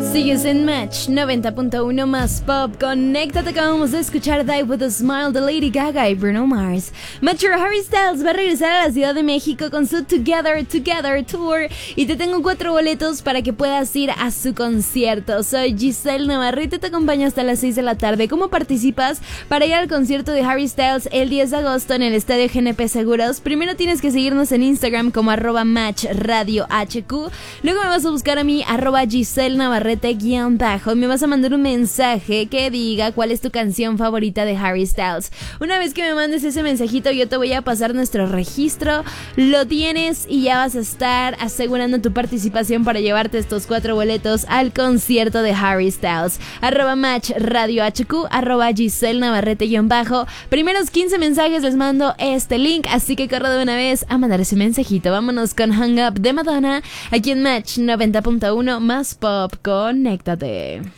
Sigues en Match 90.1 más pop. Conéctate, acabamos de escuchar Die With A Smile de Lady Gaga y Bruno Mars. Macho, Harry Styles va a regresar a la Ciudad de México con su Together Tour y te tengo 4 boletos para que puedas ir a su concierto. Soy Giselle Navarrete, te acompaño hasta las 6 de la tarde. ¿Cómo participas para ir al concierto de Harry Styles el 10 de agosto en el Estadio GNP Seguros? Primero tienes que seguirnos en Instagram como @matchradiohq. Luego me vas a buscar a mí @Giselle Navarrete _. Me vas a mandar un mensaje que diga cuál es tu canción favorita de Harry Styles. Una vez que me mandes ese mensajito, yo te voy a pasar nuestro registro. Lo tienes y ya vas a estar asegurando tu participación para llevarte estos 4 boletos al concierto de Harry Styles. @matchradiohq, @Giselle Navarrete _. Primeros 15 mensajes les mando este link, así que corre de una vez a mandar ese mensajito. Vámonos con Hung Up de Madonna aquí en Match 90.1 más pop. Conéctate.